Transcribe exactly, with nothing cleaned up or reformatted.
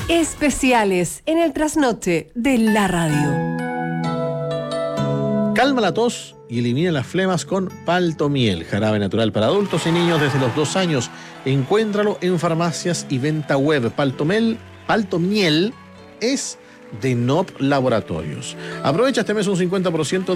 Especiales en el trasnoche de la radio. Calma la tos y elimina las flemas con Paltomiel, jarabe natural para adultos y niños desde los dos años. Encuéntralo en farmacias y venta web. Paltomiel, Paltomiel es de N O P Laboratorios. Aprovecha este mes un cincuenta por ciento